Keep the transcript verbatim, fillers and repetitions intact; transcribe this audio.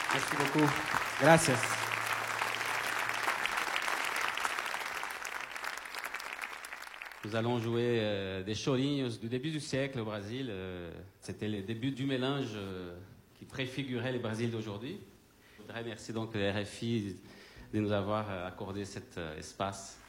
Merci beaucoup. Gracias. Nous allons jouer euh, des chorinhos du début du siècle au Brésil. Euh, C'était le début du mélange euh, qui préfigurait le Brésil d'aujourd'hui. Je voudrais remercier donc le R F I de nous avoir accordé cet euh, espace.